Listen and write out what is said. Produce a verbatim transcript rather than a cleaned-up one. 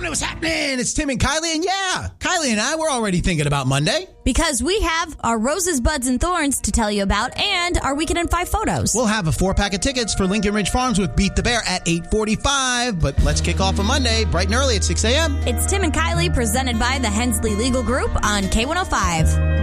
family, what's happening? It's Tim and Kylie, and yeah, Kylie and I were already thinking about Monday. Because we have our Roses, Buds, and Thorns to tell you about and our Weekend in Five photos. We'll have a four-pack of tickets for Lincoln Ridge Farms with Beat the Bear at eight forty-five, but let's kick off on Monday, bright and early at six a.m. It's Tim and Kylie, presented by the Hensley Legal Group on K one oh five.